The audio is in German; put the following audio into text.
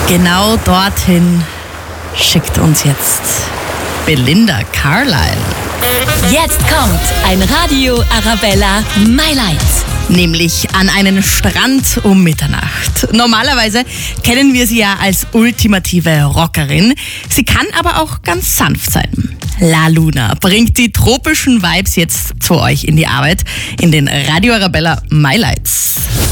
Genau dorthin schickt uns jetzt Belinda Carlisle. Jetzt kommt ein Radio Arabella My Light. Nämlich an einen Strand um Mitternacht. Normalerweise kennen wir sie ja als ultimative Rockerin. Sie kann aber auch ganz sanft sein. La Luna bringt die tropischen Vibes jetzt zu euch in die Arbeit in den Radio Arabella My Lights.